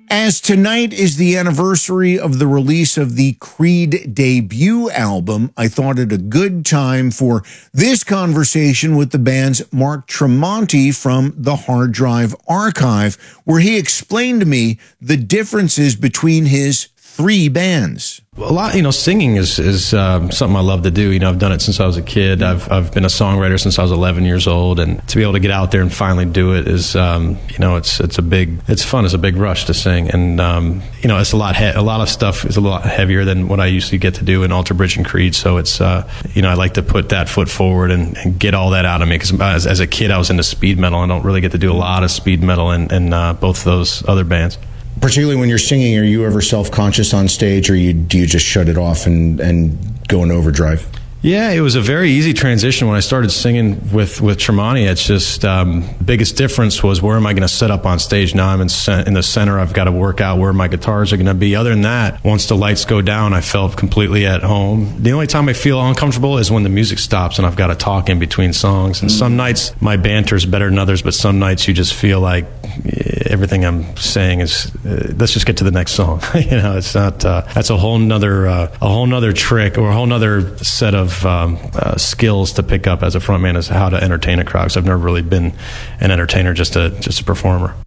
As tonight is the anniversary of the release of the Creed debut album, I thought it a good time for this conversation with the band's Mark Tremonti from the Hard Drive Archive, where he explained to me the differences between his three bands. A lot, singing is something I love to do. I've done it since I was a kid. I've been a songwriter since I was 11 years old, and to be able to get out there and finally do it is, it's fun. It's a big rush to sing, and it's a lot of stuff is a lot heavier than what I usually get to do in Alter Bridge and Creed. So it's, I like to put that foot forward and get all that out of me, because as a kid I was into speed metal. I don't really get to do a lot of speed metal in both of those other bands. Particularly when you're singing, are you ever self-conscious on stage, or do you just shut it off and go in overdrive? Yeah, it was a very easy transition when I started singing with Tremonti. It's just biggest difference was, where am I going to set up on stage? Now I'm in the center. I've got to work out where my guitars are going to be. Other than that, once the lights go down, I felt completely at home. The only time I feel uncomfortable is when the music stops and I've got to talk in between songs. And some nights my banter is better than others, but some nights you just feel like everything I'm saying is let's just get to the next song. It's not. That's a whole nother trick, or a whole nother set of skills to pick up as a frontman, is how to entertain a crowd. So I've never really been an entertainer, just a performer.